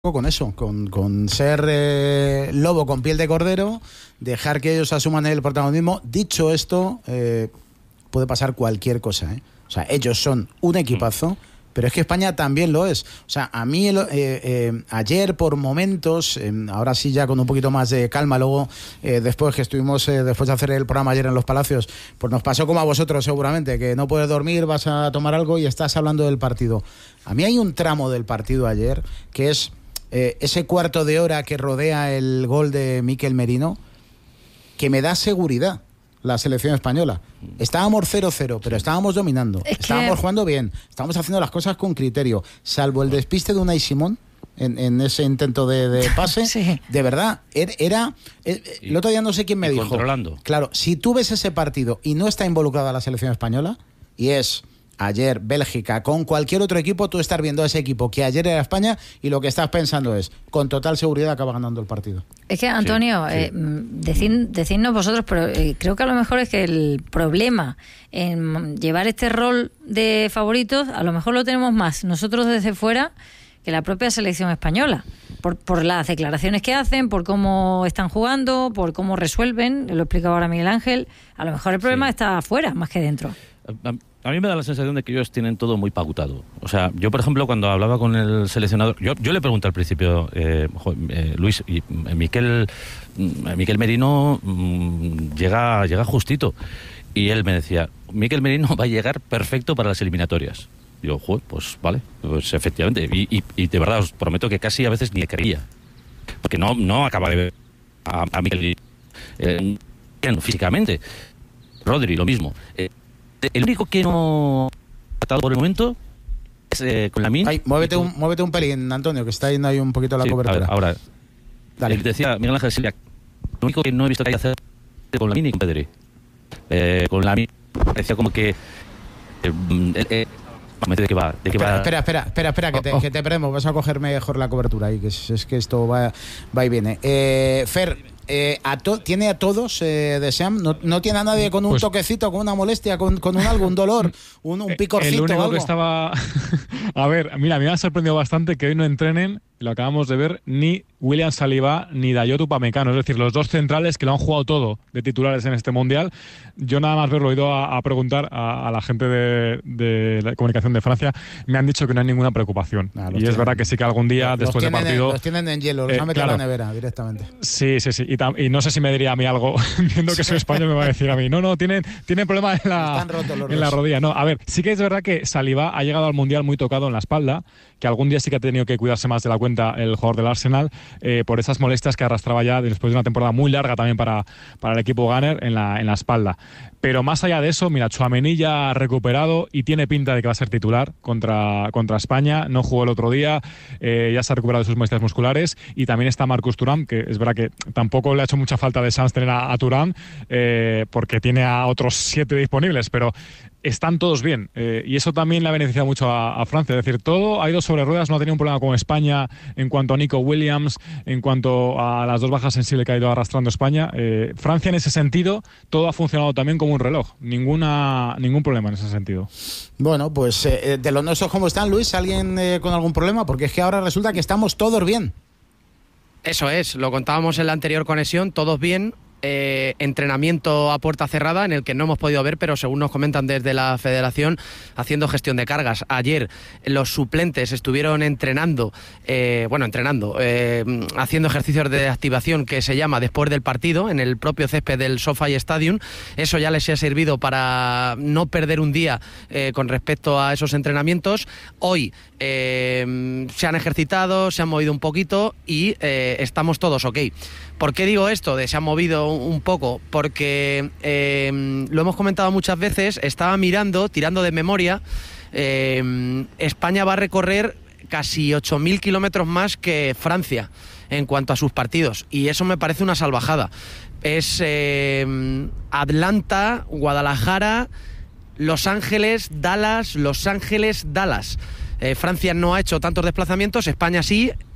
con eso, con ser lobo con piel de cordero, dejar que ellos asuman el protagonismo. Dicho esto, puede pasar cualquier cosa, ¿eh? O sea, ellos son un equipazo, pero es que España también lo es. O sea, a mí ayer por momentos, ahora sí ya con un poquito más de calma, luego después que estuvimos, después de hacer el programa ayer en Los Palacios, pues nos pasó como a vosotros seguramente, que no puedes dormir, vas a tomar algo y estás hablando del partido. A mí hay un tramo del partido ayer que es ese cuarto de hora que rodea el gol de Mikel Merino, que me da seguridad la selección española. Estábamos 0-0, pero estábamos dominando, estábamos jugando bien, estábamos haciendo las cosas con criterio, salvo el despiste de Unai Simón en ese intento de pase. Sí. De verdad, era el otro día no sé quién me dijo, controlando. Claro, si tú ves ese partido y no está involucrada la selección española, y es ayer Bélgica, con cualquier otro equipo, tú estás viendo a ese equipo que ayer era España y lo que estás pensando es, con total seguridad acaba ganando el partido. Es que, Antonio, decidnos vosotros, pero creo que a lo mejor es que el problema en llevar este rol de favoritos, a lo mejor lo tenemos más nosotros desde fuera que la propia selección española, por las declaraciones que hacen, por cómo están jugando, por cómo resuelven, lo explicaba ahora Miguel Ángel. A lo mejor el problema está afuera más que dentro. A mí me da la sensación de que ellos tienen todo muy pautado. O sea, yo, por ejemplo, cuando hablaba con el seleccionador, yo le pregunté al principio, Luis, y Mikel Merino llega justito. Y él me decía, Mikel Merino va a llegar perfecto para las eliminatorias. Y yo, pues vale, pues efectivamente. Y de verdad, os prometo que casi a veces ni creía. Porque no acaba de ver a Mikel físicamente. Rodri, lo mismo. El único que no ha tratado por el momento es con Lamine. Muévete un pelín, Antonio, que está yendo ahí un poquito la cobertura. A ver, ahora, dale. Decía Miguel Ángel Silva, lo único que no he visto que haya hacer con Lamine y con Pedri. Con Lamine parecía como que ¿de qué va? Espera, que te perdemos. Vas a coger mejor la cobertura ahí, que es que esto va y viene. Fer, ¿tiene a todos de Seam? ¿No tiene a nadie con un toquecito, con una molestia, con un dolor, un picorcito? El único o algo? que estaba... A ver, mira, a mí me ha sorprendido bastante que hoy no entrenen, lo acabamos de ver, ni William Saliba ni Dayot Upamecano, es decir, los dos centrales que lo han jugado todo de titulares en este Mundial. Yo nada más verlo, he ido a preguntar a la gente de la comunicación de Francia, me han dicho que no hay ninguna preocupación. Y es verdad que sí que algún día, después del partido... Los tienen en hielo, los han metido a la nevera directamente. Sí. Y no sé si me diría a mí algo, viendo que soy español me va a decir a mí, no, tienen problema en la rodilla. No, a ver, sí que es verdad que Saliba ha llegado al Mundial muy tocado en la espalda, que algún día sí que ha tenido que cuidarse más de la cuenta el jugador del Arsenal, por esas molestias que arrastraba ya después de una temporada muy larga también para el equipo Gunner en la espalda. Pero más allá de eso, mira, Tchouaméni ya ha recuperado y tiene pinta de que va a ser titular contra España. No jugó el otro día, ya se ha recuperado de sus molestias musculares. Y también está Marcus Thuram, que es verdad que tampoco le ha hecho mucha falta de Sanz tener a Thuram, porque tiene a otros 7 disponibles, pero están todos bien. Y eso también le ha beneficiado mucho a Francia. Es decir, todo ha ido sobre ruedas, no ha tenido un problema con España en cuanto a Nico Williams, en cuanto a las dos bajas sensibles que ha ido arrastrando España. Francia en ese sentido, todo ha funcionado también como un reloj. Ningún problema en ese sentido. Bueno, pues de los nuestros, ¿cómo están, Luis? ¿Alguien con algún problema? Porque es que ahora resulta que estamos todos bien. Eso es, lo contábamos en la anterior conexión, todos bien. Entrenamiento a puerta cerrada en el que no hemos podido ver, pero según nos comentan desde la federación, haciendo gestión de cargas. Ayer los suplentes estuvieron entrenando, haciendo ejercicios de activación que se llama después del partido en el propio césped del SoFi Stadium. Eso ya les ha servido para no perder un día con respecto a esos entrenamientos. Hoy se han ejercitado, se han movido un poquito y estamos todos ok. ¿Por qué digo esto de se han movido un poco? Porque lo hemos comentado muchas veces, estaba mirando, tirando de memoria, España va a recorrer casi 8.000 kilómetros más que Francia en cuanto a sus partidos, y eso me parece una salvajada. Es Atlanta, Guadalajara, Los Ángeles, Dallas, Francia no ha hecho tantos desplazamientos, España sí.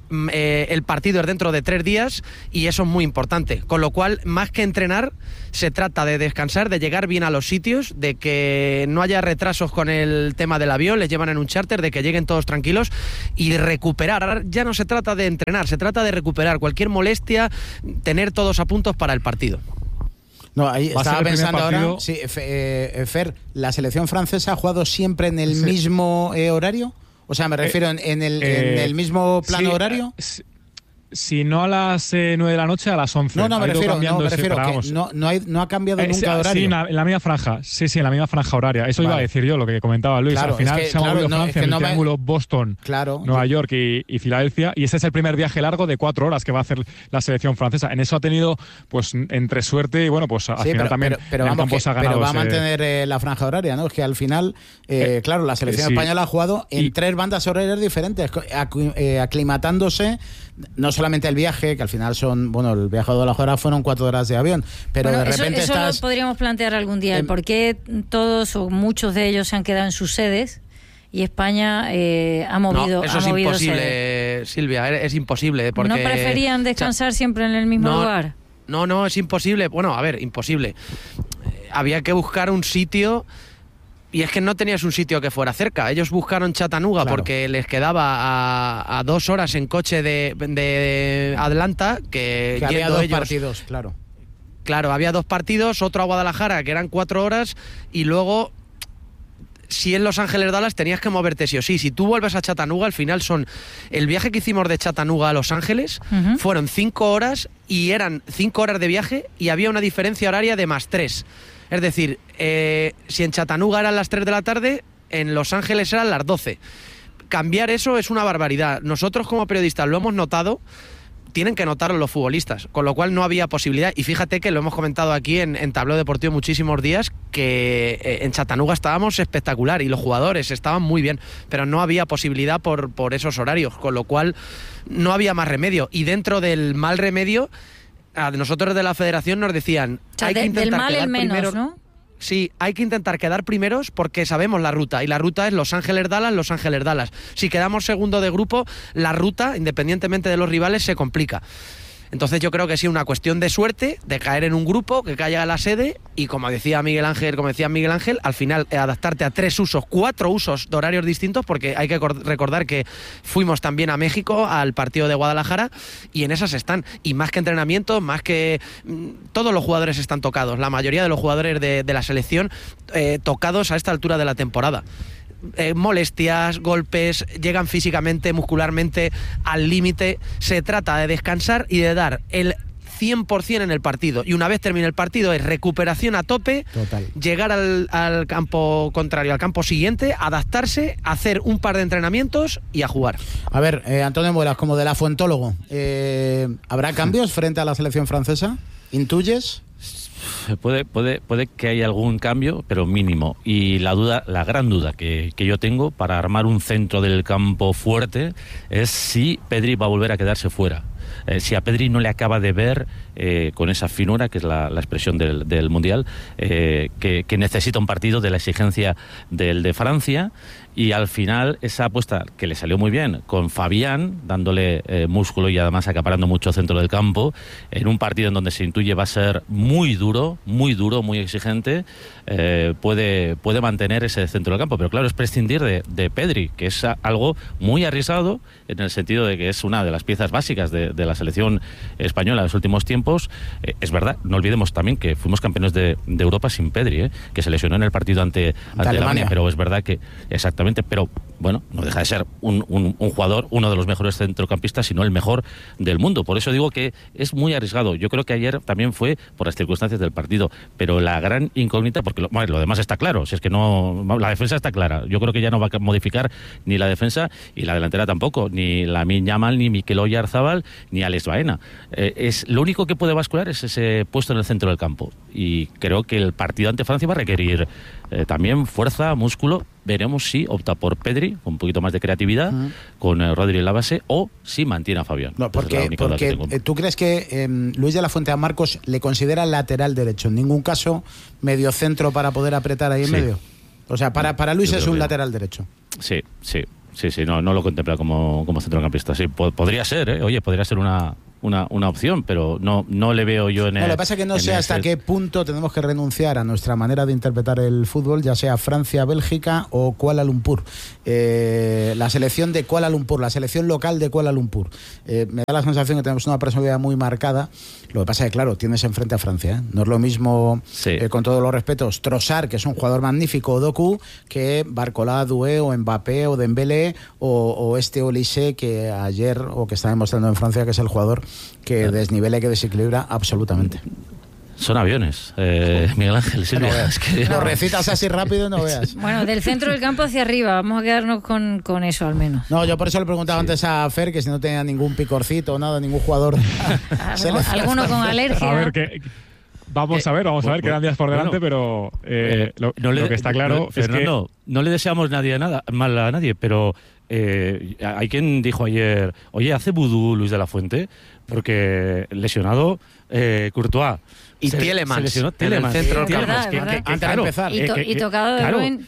el partido es dentro de 3 días y eso es muy importante. Con lo cual, más que entrenar, se trata de descansar, de llegar bien a los sitios, de que no haya retrasos con el tema del avión, les llevan en un charter, de que lleguen todos tranquilos y de recuperar. Ya no se trata de entrenar, se trata de recuperar cualquier molestia, tener todos a puntos para el partido. No, ahí estaba pensando ahora, sí, Fer, ¿la selección francesa ha jugado siempre en el mismo horario? O sea, me refiero en el mismo plano horario. Si no a las 9 de la noche, a las 11. No, me refiero que no ha cambiado nunca de horario. Sí, en la misma franja. Sí, en la misma franja horaria. Eso iba a decir yo, lo que comentaba Luis. Claro, al final se ha movido Francia en el triángulo Boston, Nueva York y Filadelfia. Y ese es el primer viaje largo de 4 horas que va a hacer la selección francesa. En eso ha tenido, pues, entre suerte y, bueno, pues al final también pero en campo se ha ganado. Pero va a mantener la franja horaria, ¿no? Es que al final, claro, la selección española ha jugado en 3 bandas horarias diferentes, aclimatándose. No solamente el viaje, que al final son, bueno, el viaje de las horas fueron 4 horas de avión, pero de repente eso lo podríamos plantear algún día, el por qué todos o muchos de ellos se han quedado en sus sedes y España ha movido. No, eso es imposible, Silvia, es imposible. Porque, ¿no preferían descansar siempre en el mismo lugar? No, es imposible. Bueno, a ver, imposible. Había que buscar un sitio. Y es que no tenías un sitio que fuera cerca. Ellos buscaron Chattanooga porque les quedaba a 2 horas en coche de Atlanta. Que había 2 partidos, claro. Claro, había 2 partidos, otro a Guadalajara, que eran 4 horas, y luego, si en Los Ángeles Dallas tenías que moverte sí o sí. Si tú vuelves a Chattanooga, al final el viaje que hicimos de Chattanooga a Los Ángeles fueron 5 horas, y eran 5 horas de viaje, y había una diferencia horaria de +3. Es decir, si en Chattanooga eran las 3 de la tarde, en Los Ángeles eran las 12. Cambiar eso es una barbaridad. Nosotros como periodistas lo hemos notado, tienen que notarlo los futbolistas, con lo cual no había posibilidad. Y fíjate que lo hemos comentado aquí en Tablao Deportivo muchísimos días, que en Chattanooga estábamos espectacular y los jugadores estaban muy bien, pero no había posibilidad por esos horarios, con lo cual no había más remedio. Y dentro del mal remedio, a nosotros de la federación nos decían, o sea, hay que intentar del mal quedar el menos, primeros, ¿no? Sí, hay que intentar quedar primeros porque sabemos la ruta, y la ruta es Los Ángeles-Dallas, Los Ángeles-Dallas. Si quedamos segundo de grupo, la ruta, independientemente de los rivales, se complica. Entonces yo creo que sí, una cuestión de suerte, de caer en un grupo, que caiga a la sede, y como decía Miguel Ángel, al final adaptarte a 4 usos de horarios distintos, porque hay que recordar que fuimos también a México al partido de Guadalajara, y en esas están. Y más que entrenamiento, más que todos los jugadores están tocados, la mayoría de los jugadores de la selección tocados a esta altura de la temporada. Molestias, golpes, llegan físicamente, muscularmente al límite. Se trata de descansar y de dar el 100% en el partido, y una vez termine el partido es recuperación a tope. Total. Llegar al campo contrario, al campo siguiente, adaptarse, hacer un par de entrenamientos y a jugar. A ver, Antonio Muelas, como de la Fuentólogo, ¿habrá cambios frente a la selección francesa? ¿Intuyes? Puede que haya algún cambio, pero mínimo. Y la gran duda que yo tengo para armar un centro del campo fuerte es si Pedri va a volver a quedarse fuera. Si a Pedri no le acaba de ver con esa finura, que es la expresión del Mundial, que necesita un partido de la exigencia del de Francia, y al final esa apuesta que le salió muy bien con Fabián, dándole músculo y además acaparando mucho centro del campo, en un partido en donde se intuye va a ser muy duro, muy exigente, puede mantener ese centro del campo. Pero claro, es prescindir de Pedri, que es algo muy arriesgado, en el sentido de que es una de las piezas básicas de la selección española en los últimos tiempos. Es verdad, no olvidemos también que fuimos campeones de Europa sin Pedri, que se lesionó en el partido ante Alemania, pero es verdad que exactamente, pero bueno, no deja de ser un jugador, uno de los mejores centrocampistas, sino el mejor del mundo. Por eso digo que es muy arriesgado. Yo creo que ayer también fue por las circunstancias del partido, pero la gran incógnita, porque lo demás está claro, si es que no, la defensa está clara. Yo creo que ya no va a modificar ni la defensa, y la delantera tampoco, ni Lamine Yamal, ni Mikel Oyarzabal, ni Alex Baena. Lo único que puede bascular es ese puesto en el centro del campo, y creo que el partido ante Francia va a requerir también fuerza, músculo. Veremos si opta por Pedri, con un poquito más de creatividad, con Rodri en la base, o si mantiene a Fabián. No, porque ¿tú crees que Luis de la Fuente a Marcos le considera lateral derecho? En ningún caso medio centro para poder apretar ahí en medio. O sea, para Luis es un lateral derecho. Sí. no lo contempla como centrocampista. Sí, podría ser, oye, podría ser una opción, pero no le veo yo en el... Lo que pasa es que no sé hasta qué punto tenemos que renunciar a nuestra manera de interpretar el fútbol, ya sea Francia, Bélgica o Kuala Lumpur. La selección de Kuala Lumpur, la selección local de Kuala Lumpur. Me da la sensación que tenemos una personalidad muy marcada. Lo que pasa es que, claro, tienes enfrente a Francia, ¿eh? No es lo mismo, con todos los respetos, Trossard, que es un jugador magnífico, o Doku, que Barcola, Doué, o Mbappé, o Dembélé, o Olise, que ayer, o que está demostrando en Francia, que es el jugador que desnivela y que desequilibra absolutamente. Son aviones, Miguel Ángel, Silvia. No, es que lo recitas así rápido y no veas. Bueno, del centro del campo hacia arriba, vamos a quedarnos con eso al menos. No, yo por eso le preguntaba antes a Fer que si no tenía ningún picorcito o nada, ningún jugador. ¿Alguno con alergia? A ver, vamos a ver, quedan días por delante, pero lo que está claro es Fernando, que... no le deseamos mal a nadie, pero hay quien dijo ayer, oye, ¿hace vudú Luis de la Fuente? Porque lesionado Courtois. Y Tielemans, lesionó Tielemans en el centro del campo. Antes de empezar. Y tocado de Rubén.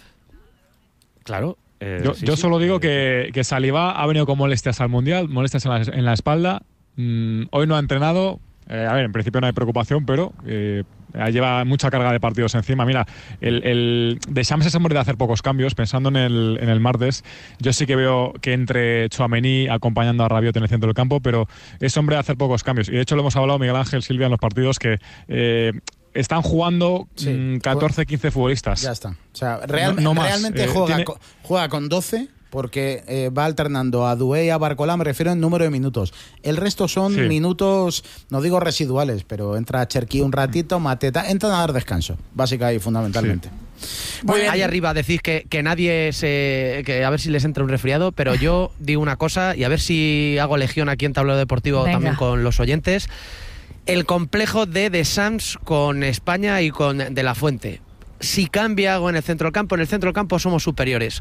Claro. Yo solo digo que Saliba ha venido con molestias al Mundial, molestias en la espalda. Hoy no ha entrenado. A ver, en principio no hay preocupación, pero lleva mucha carga de partidos encima. Mira, el Deschamps es hombre de hacer pocos cambios. Pensando en el martes, yo sí que veo que entre Tchouaméni acompañando a Rabiot en el centro del campo, pero es hombre de hacer pocos cambios. Y de hecho lo hemos hablado Miguel Ángel, Silvia, en los partidos que... están jugando 14, 15 futbolistas. Ya está. O sea, realmente juega con 12, porque va alternando a Doué y a Barcola, me refiero en número de minutos. El resto son minutos, no digo residuales, pero entra Cherki un ratito, Mateta, entran a dar descanso, básica y fundamentalmente. Bueno, ahí arriba decís que nadie que a ver si les entra un resfriado, pero yo digo una cosa y a ver si hago legión aquí en Tablero Deportivo. Venga. También con los oyentes. El complejo de Deschamps con España y con De la Fuente. Si cambia algo en el centro del campo somos superiores.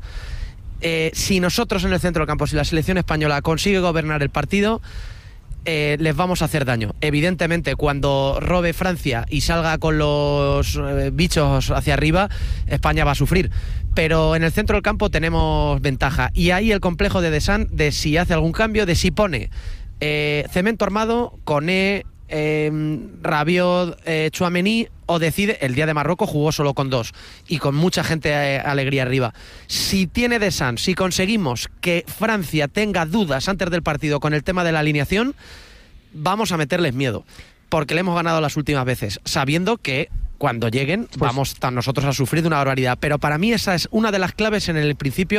Si nosotros en el centro del campo, si la selección española consigue gobernar el partido, les vamos a hacer daño. Evidentemente, cuando robe Francia y salga con los bichos hacia arriba, España va a sufrir. Pero en el centro del campo tenemos ventaja. Y ahí el complejo de Deschamps, de si hace algún cambio, de si pone cemento armado, Koné, Rabiot, Tchouaméni, o decide, el día de Marruecos jugó solo con 2 y con mucha gente alegría arriba. Si tiene Deschamps, si conseguimos que Francia tenga dudas antes del partido con el tema de la alineación, vamos a meterles miedo, porque le hemos ganado las últimas veces, sabiendo que cuando lleguen vamos nosotros a sufrir de una barbaridad. Pero para mí esa es una de las claves en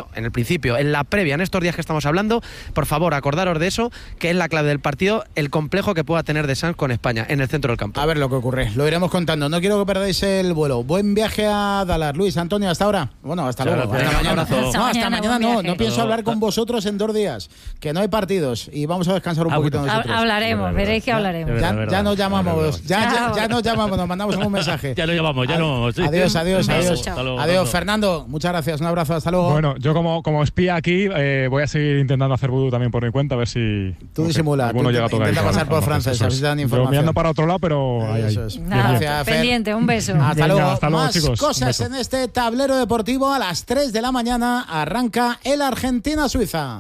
la previa, en estos días que estamos hablando. Por favor, acordaros de eso, que es la clave del partido, el complejo que pueda tener Deschamps con España en el centro del campo. A ver lo que ocurre, lo iremos contando. No quiero que perdáis el vuelo. Buen viaje a Dallas. Luis, Antonio, hasta ahora. Bueno, hasta luego. Hasta mañana. Hasta mañana no pienso hablar con vosotros en 2 días, que no hay partidos y vamos a descansar un poquito nosotros. Hablaremos, veréis que hablaremos. Ya nos llamamos, ya nos llamamos, nos mandamos un mensaje. Ya lo llamamos, ya no. Sí. Adiós. Adiós, Fernando. Muchas gracias. Un abrazo, hasta luego. Bueno, yo como espía aquí voy a seguir intentando hacer vudú también por mi cuenta, a ver si... Tú disimula, tú intenta pasar por francés, a ver si te dan información. Mirando para otro lado, pero... Eso es. Gracias, pendiente, un beso. Hasta luego. Hasta luego, más chicos. Cosas en este tablero deportivo. A las 3 de la mañana arranca el Argentina-Suiza.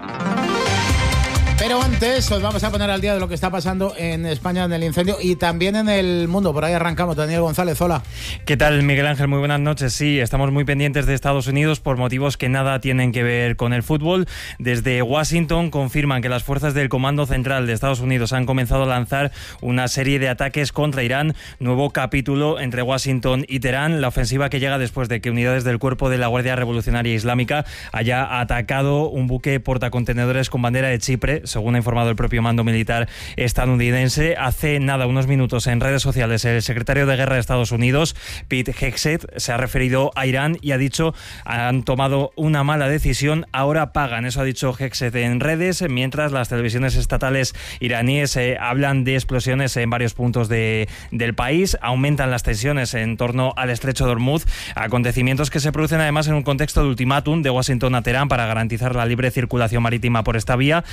Pero antes os vamos a poner al día de lo que está pasando en España en el incendio y también en el mundo. Por ahí arrancamos. Daniel González, hola. ¿Qué tal, Miguel Ángel? Muy buenas noches. Sí, estamos muy pendientes de Estados Unidos por motivos que nada tienen que ver con el fútbol. Desde Washington confirman que las fuerzas del Comando Central de Estados Unidos han comenzado a lanzar una serie de ataques contra Irán. Nuevo capítulo entre Washington y Teherán. La ofensiva que llega después de que unidades del cuerpo de la Guardia Revolucionaria Islámica haya atacado un buque portacontenedores con bandera de Chipre, según ha informado el propio mando militar estadounidense. Hace nada, unos minutos, en redes sociales, el secretario de Guerra de Estados Unidos, Pete Hegseth, se ha referido a Irán y ha dicho: han tomado una mala decisión, ahora pagan. Eso ha dicho Hegseth en redes, mientras las televisiones estatales iraníes hablan de explosiones en varios puntos del país. Aumentan las tensiones en torno al estrecho de Hormuz, acontecimientos que se producen además en un contexto de ultimátum de Washington a Teherán para garantizar la libre circulación marítima por esta vía. El plazo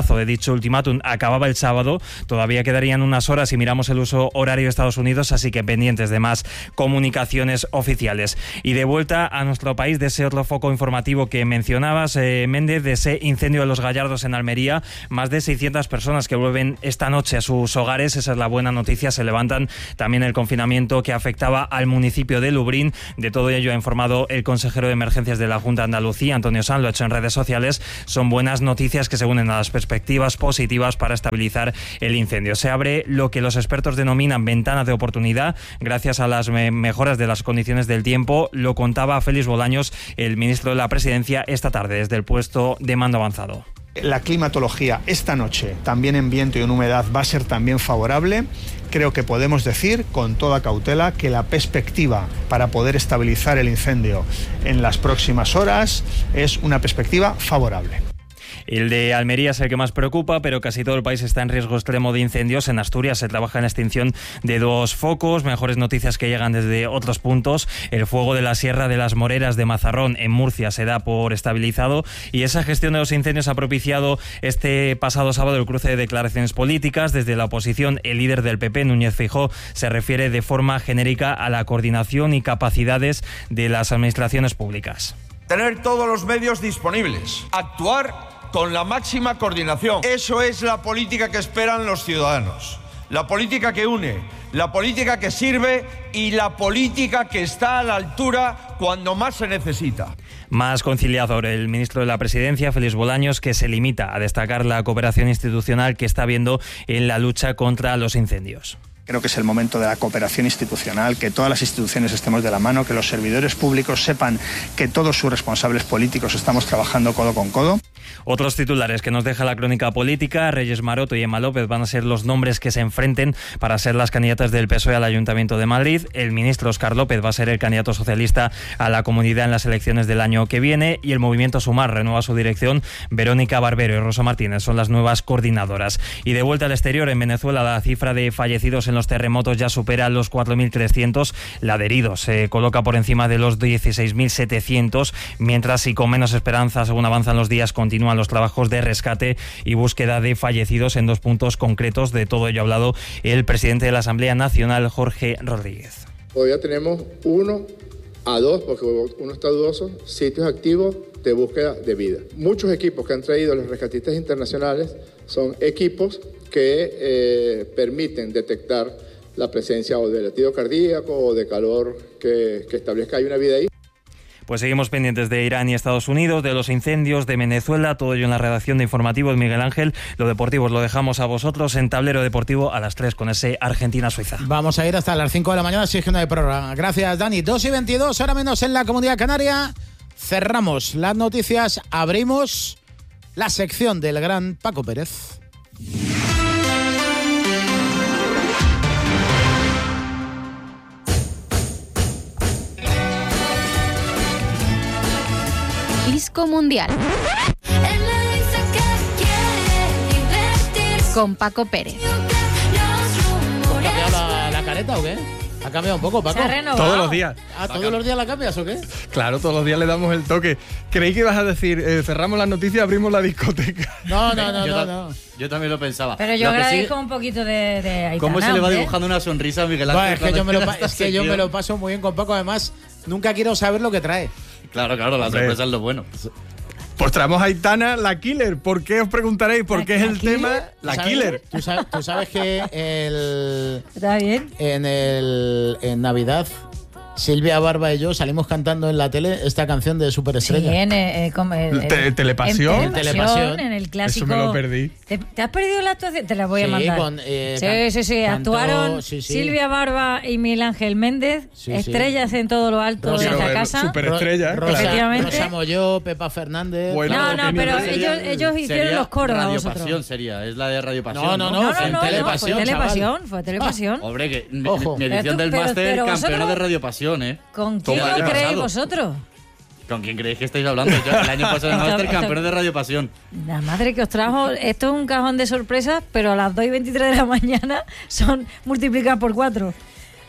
plazo de dicho ultimátum acababa el sábado. Todavía quedarían unas horas si miramos el uso horario de Estados Unidos, así que pendientes de más comunicaciones oficiales. Y de vuelta a nuestro país, de ese otro foco informativo que mencionabas, Méndez, de ese incendio de Los Gallardos en Almería, más de 600 personas que vuelven esta noche a sus hogares, esa es la buena noticia, se levantan. También el confinamiento que afectaba al municipio de Lubrión. De todo ello ha informado el consejero de Emergencias de la Junta de Andalucía, Antonio Sanz, lo ha hecho en redes sociales. Son buenas noticias que se unen a las perspectivas positivas para estabilizar el incendio. Se abre lo que los expertos denominan ventana de oportunidad gracias a las mejoras de las condiciones del tiempo. Lo contaba Félix Bolaños, el ministro de la Presidencia, esta tarde desde el puesto de mando avanzado. La climatología esta noche, también en viento y en humedad, va a ser también favorable. Creo que podemos decir con toda cautela que la perspectiva para poder estabilizar el incendio en las próximas horas es una perspectiva favorable. El de Almería es el que más preocupa, pero casi todo el país está en riesgo extremo de incendios. En Asturias se trabaja en la extinción de 2 focos. Mejores noticias que llegan desde otros puntos. El fuego de la Sierra de las Moreras de Mazarrón en Murcia se da por estabilizado, y esa gestión de los incendios ha propiciado este pasado sábado el cruce de declaraciones políticas. Desde la oposición, el líder del PP, Núñez Feijóo, se refiere de forma genérica a la coordinación y capacidades de las administraciones públicas. Tener todos los medios disponibles, actuar con la máxima coordinación. Eso es la política que esperan los ciudadanos. La política que une, la política que sirve y la política que está a la altura cuando más se necesita. Más conciliador el ministro de la Presidencia, Félix Bolaños, que se limita a destacar la cooperación institucional que está habiendo en la lucha contra los incendios. Creo que es el momento de la cooperación institucional, que todas las instituciones estemos de la mano, que los servidores públicos sepan que todos sus responsables políticos estamos trabajando codo con codo. Otros titulares que nos deja la crónica política: Reyes Maroto y Emma López van a ser los nombres que se enfrenten para ser las candidatas del PSOE al Ayuntamiento de Madrid. El ministro Óscar López va a ser el candidato socialista a la Comunidad en las elecciones del año que viene, y el Movimiento Sumar renueva su dirección. Verónica Barbero y Rosa Martínez son las nuevas coordinadoras. Y de vuelta al exterior, en Venezuela la cifra de fallecidos en los terremotos ya supera los 4.300. La de heridos se coloca por encima de los 16.700, mientras, y con menos esperanza según avanzan los días, continúan los trabajos de rescate y búsqueda de fallecidos en 2 puntos concretos. De todo ello ha hablado el presidente de la Asamblea Nacional, Jorge Rodríguez. Todavía tenemos 1 a 2, porque uno está dudoso, sitios activos de búsqueda de vida. Muchos equipos que han traído los rescatistas internacionales son equipos que permiten detectar la presencia o de latido cardíaco o de calor que establezca hay una vida ahí. Pues seguimos pendientes de Irán y Estados Unidos, de los incendios, de Venezuela, todo ello en la redacción de Informativos Miguel Ángel. Lo deportivo os lo dejamos a vosotros en Tablero Deportivo a las 3 con ese Argentina-Suiza. Vamos a ir hasta las 5 de la mañana, si no hay programa. Gracias, Dani. 2:22, ahora menos en la Comunidad Canaria. Cerramos las noticias, abrimos la sección del gran Paco Pérez. Disco Mundial con Paco Pérez. ¿Ha cambiado la careta o qué? ¿Ha cambiado un poco, Paco? Se ha renovado. Todos los días. ¿Todos los días la cambias o qué? Claro, todos los días le damos el toque. Creí que ibas a decir, cerramos las noticias, abrimos la discoteca. No. Yo también lo pensaba. Pero yo agradezco un poquito de Aitana. ¿Cómo se le va dibujando una sonrisa a Miguel Ángel? Es que yo me lo paso muy bien con Paco. Además, nunca quiero saber lo que trae. Claro, la sorpresa es lo bueno. Pues traemos a Aitana, la Killer. ¿Por qué os preguntaréis? ¿Por qué es el tema? La Killer. ¿Tú sabes que ¿Está bien? en Navidad Silvia Barba y yo salimos cantando en la tele esta canción de Superestrella? Sí, ¿Telepasión? En Telepasión, en el clásico. Eso me lo perdí. ¿Te has perdido la actuación? Te la voy a mandar. Sí. Cantó, actuaron Silvia Barba y Miguel Ángel Méndez, estrellas en todo lo alto de esta casa. Superestrella, efectivamente. Rosa Molló, Pepa Fernández. Bueno, no, pero ellos hicieron los coros a vosotros. Radio Pasión sería, es la de Radio Pasión. No, fue Telepasión. Hombre, que mi edición del máster, campeona de Radio Pasión. ¿Con quién lo creéis vosotros? ¿Con quién creéis que estáis hablando? Yo el año pasado en máster, campeón de Radio Pasión. La madre que os trajo, esto es un cajón de sorpresas, pero a las 2:23 de la mañana son multiplicadas por 4.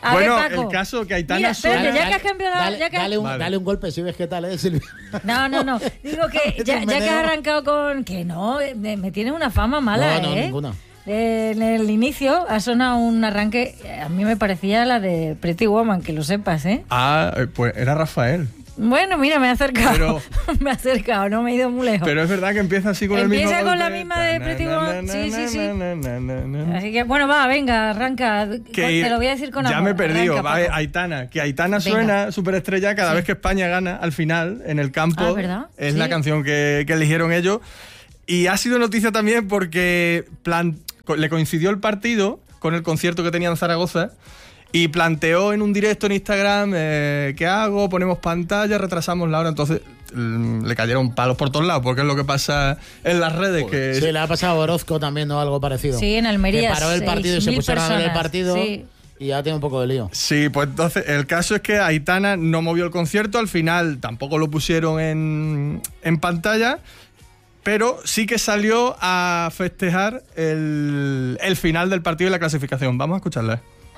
Bueno, ver, Paco. el caso que Aitana Mira, espérate, suena... ya que has cambiado... Dale un golpe si ves qué tal, Silvia. No. Digo que ya que has arrancado con... Que no, me tienes una fama mala, No, ninguna. En el inicio ha sonado un arranque, a mí me parecía la de Pretty Woman, que lo sepas, ¿eh? Pues era Rafael. Bueno, mira, me he acercado. Me he acercado, no me he ido muy lejos. Pero es verdad que empieza así con el mismo Empieza con golpe. la misma de Pretty Woman. Sí. Así que, bueno, venga, arranca. Te lo voy a decir con amor. Ya me he perdido. Arranca, Paco. Aitana. Que Aitana suena superestrella cada vez que España gana al final, en el campo. ¿verdad? Es la canción que eligieron ellos. Y ha sido noticia también porque le coincidió el partido con el concierto que tenía en Zaragoza. Y planteó en un directo en Instagram, ¿qué hago? Ponemos pantalla, retrasamos la hora. Entonces le cayeron palos por todos lados, porque es lo que pasa en las redes. Que sí, le ha pasado a Orozco también, ¿no? Algo parecido. Sí, en Almería. Que paró el partido y se pusieron a ver el partido. Sí. Y ya tiene un poco de lío. Sí, pues entonces el caso es que Aitana no movió el concierto, al final tampoco lo pusieron en pantalla, pero sí que salió a festejar el final del partido y la clasificación. Vamos a escucharla.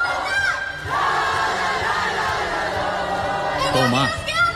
Toma.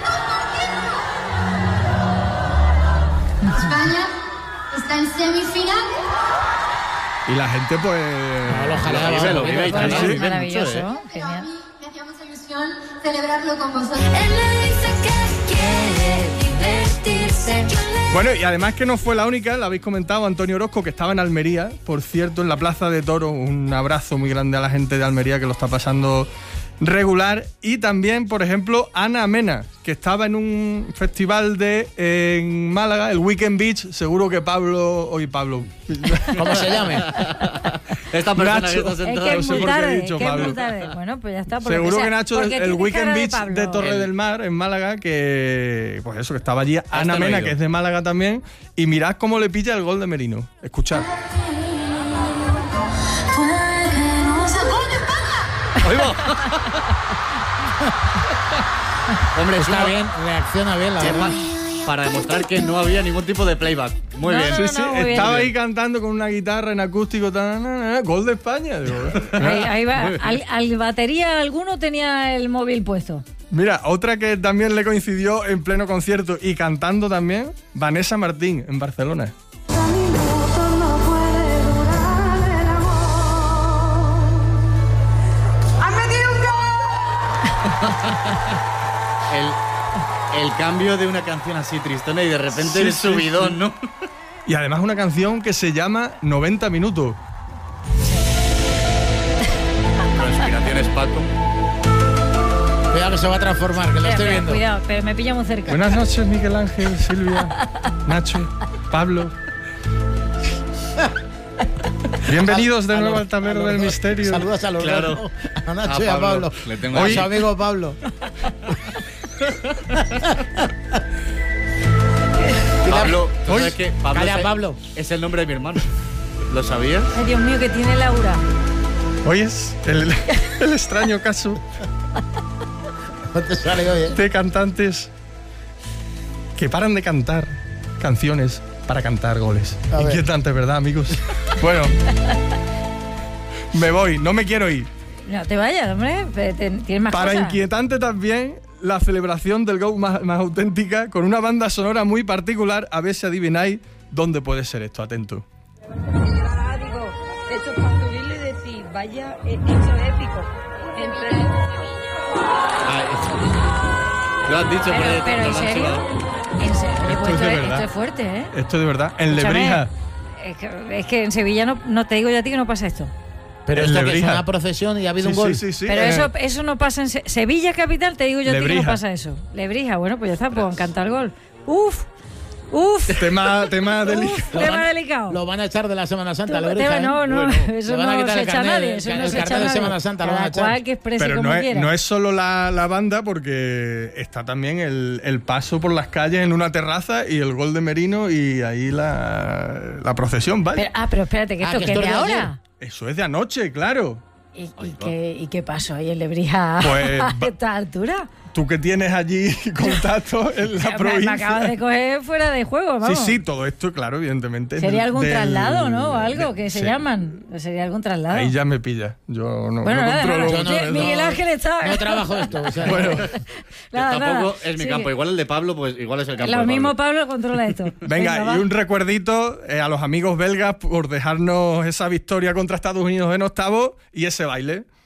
España está en semifinal. Y la gente pues... lo vive, maravilloso, genial. Me hacía mucha ilusión celebrarlo con vosotros. Él me dice que quiere divertirse. Bueno, y además que no fue la única, la habéis comentado, Antonio Orozco, que estaba en Almería, por cierto, en la Plaza de Toros. Un abrazo muy grande a la gente de Almería que lo está pasando regular. Y también, por ejemplo, Ana Mena, que estaba en un festival en Málaga, el Weekend Beach. Seguro que Pablo... ¿Cómo se llame? Esta persona Nacho, que está sentada. no sé por qué he dicho Pablo. Bueno, pues ya está. Seguro que Nacho, el Weekend Beach de Torre Torre del Mar, en Málaga, que pues eso, que estaba allí Ana Mena, que es de Málaga también. Y mirad cómo le pilla el gol de Merino. Escuchad. Hombre, está bien, reacciona bien la verdad. Para demostrar que no había ningún tipo de playback. Muy bien. Muy estaba ahí cantando con una guitarra en acústico. Gol de España. Digo, ahí va. ¿Al batería alguno tenía el móvil puesto? Mira, otra que también le coincidió en pleno concierto y cantando también, Vanessa Martín, en Barcelona. El cambio de una canción así tristona y de repente el subidón, ¿no? Y además una canción que se llama 90 minutos. Conspiraciones, Paco. Cuidado que se va a transformar, que lo estoy viendo. Cuidado, pero me pilla muy cerca. Buenas noches, Miguel Ángel, Silvia, Nacho, Pablo. Bienvenidos de nuevo al Tablero del Misterio. Saludos a los Claro. A Nacho y a Pablo. Le tengo A su amigo Pablo. Pablo, ¿tú sabes que Pablo Calla, Pablo. Es el nombre de mi hermano? ¿Lo sabías? Ay, Dios mío, que tiene Laura. Hoy es el extraño caso No te sale hoy, de cantantes que paran de cantar canciones para cantar goles. Inquietante, ¿verdad, amigos? Bueno, me voy, no me quiero ir. No te vayas, hombre, tienes más Para cosas. inquietante también la celebración del gol más auténtica, con una banda sonora muy particular. A ver si adivináis dónde puede ser esto. Atento. Digo, esto es para subirle y decir, vaya, hecho épico. Lo has dicho, pero ¿en serio? ¿En serio? Esto es de verdad. Esto es fuerte, ¿eh? Esto es de verdad. En Escúchame, Lebrija. Es que en Sevilla no te digo yo a ti que no pasa esto. Pero En esto que es Lebrija. una procesión y ha habido un gol. Sí. Pero eso no pasa en Sevilla capital, te digo yo a ti que no Lebrija. pasa eso. Lebrija, bueno, pues ya está, pues cantar el gol. Uf. Tema delicado. Tema delicado. Lo van a echar de la Semana Santa, No, Lebrija. no, Le eso van a no quitar se el echa carnet, nadie. Eso no el se carnet echa de nadie. Semana Santa lo van a Cada cual echar. que exprese Pero como quiera. no es solo la banda, porque está también el paso por las calles en una terraza y el gol de Merino y ahí la procesión, ¿vale? Pero espérate, que esto que es de ahora. Eso es de anoche, claro. ¿Y qué pasó ahí en Lebrija Pues a esta altura? tú que tienes allí contacto en la provincia. Me acabas de coger fuera de juego, vamos. Sí, todo esto, claro, evidentemente. Sería algún traslado, ¿no? O algo que se llaman. Sería algún traslado. Ahí ya me pilla. Yo no controlo. Miguel Ángel está. No trabajo esto. O sea, bueno, tampoco es mi campo. Igual el de Pablo, pues igual es el campo. Lo mismo Pablo controla esto. Venga, y un recuerdito a los amigos belgas por dejarnos esa victoria contra Estados Unidos en octavos y ese baile.